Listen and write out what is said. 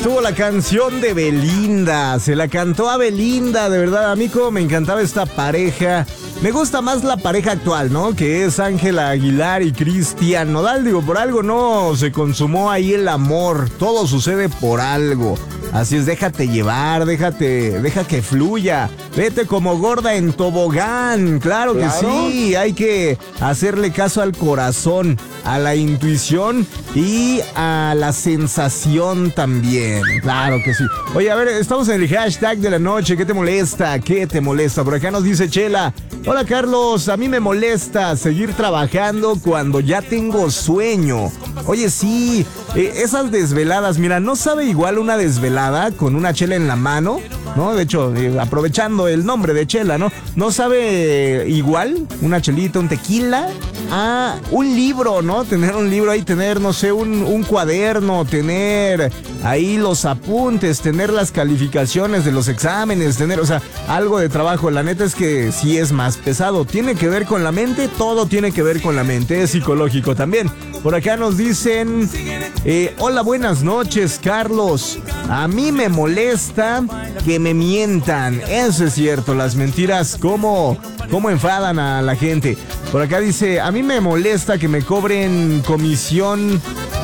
Estuvo la canción de Belinda, se la cantó a Belinda, de verdad, a mí como me encantaba esta pareja. Me gusta más la pareja actual, ¿no? Que es Ángela Aguilar y Cristian Nodal. Digo, por algo no se consumó ahí el amor. Todo sucede por algo. Así es, déjate llevar, deja que fluya. Vete como gorda en tobogán. Claro que sí, hay que hacerle caso al corazón, a la intuición y a la sensación también. Claro que sí. Oye, a ver, estamos en el hashtag de la noche. ¿Qué te molesta? ¿Qué te molesta? Por acá nos dice Chela. Hola Carlos, a mí me molesta seguir trabajando cuando ya tengo sueño. Oye, sí, esas desveladas, mira, no sabe igual una desvelada con una chela en la mano, ¿no? De hecho, aprovechando el nombre de chela, ¿no? No sabe igual una chelita, un tequila, a un libro, ¿no? Tener un libro ahí, tener, no sé, un cuaderno, tener ahí los apuntes, tener las calificaciones de los exámenes, tener, o sea, algo de trabajo. La neta es que sí es más pesado. Tiene que ver con la mente, todo tiene que ver con la mente, es psicológico también. Por acá nos dicen, hola, buenas noches, Carlos. A mí me molesta que me mientan. Eso es cierto, las mentiras, cómo enfadan a la gente. Por acá dice, a mí me molesta que me cobren comisión